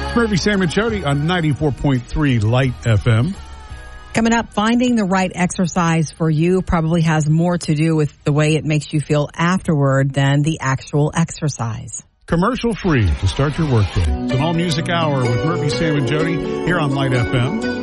Murphy, Sam, and Jody on 94.3 Light FM. Coming up, finding the right exercise for you probably has more to do with the way it makes you feel afterward than the actual exercise. Commercial free to start your workday. It's an all-music hour with Murphy, Sam, and Jody here on Light FM.